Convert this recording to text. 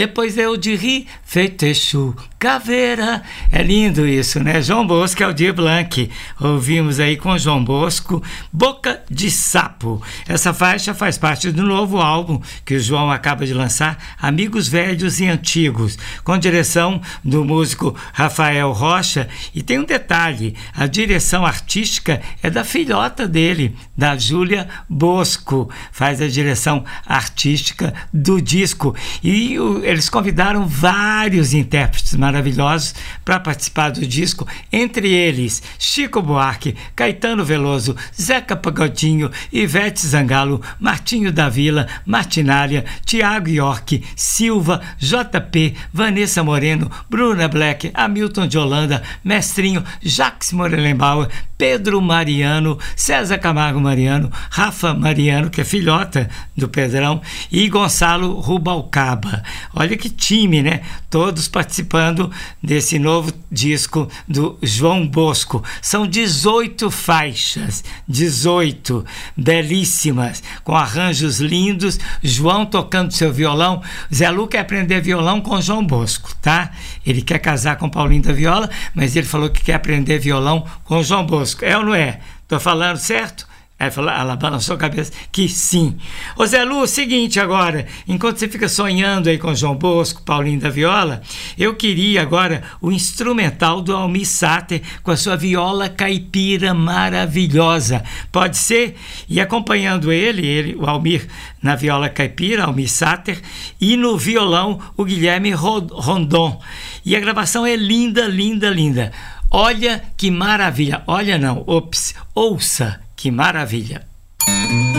depois eu de rir, feito Exu, caveira. É lindo isso, né? João Bosco, Aldir Blanc. Ouvimos aí com João Bosco, Boca de Sapo. Essa faixa faz parte do novo álbum que o João acaba de lançar, Amigos Velhos e Antigos, com direção do músico Rafael Rocha. E tem um detalhe, a direção artística é da filhota dele, da Júlia Bosco, faz a direção artística do disco. E eles convidaram vários intérpretes maravilhosos para participar do disco, entre eles Chico Buarque, Caetano Veloso, Zeca Pagodinho, Ivete Zangalo, Martinho da Vila, Martinália, Tiago York, Silva, JP, Vanessa Moreno, Bruna Black, Hamilton de Holanda, Mestrinho, Jacques Morelenbauer, Pedro Mariano, César Camargo Mariano, Rafa Mariano, que é filhota do Pedrão, e Gonçalo Rubalcaba. Olha que time, né? Todos participando desse novo disco do João Bosco. São 18 faixas, 18 belíssimas, com arranjos lindos, João tocando seu violão. Zé Lu quer aprender violão com João Bosco, tá? Ele quer casar com Paulinho da Viola, mas ele falou que quer aprender violão com João Bosco. É ou não é? Tô falando certo? Ela balançou a cabeça que sim. Ô Zé Lu, seguinte agora, enquanto você fica sonhando aí com João Bosco, Paulinho da Viola, eu queria agora o instrumental do Almir Sater com a sua viola caipira maravilhosa. Pode ser? E acompanhando ele, o Almir na viola caipira, Almir Sater, e no violão o Guilherme Rondon. E a gravação é linda, linda, linda. Olha que maravilha. Olha não, ouça. Que maravilha!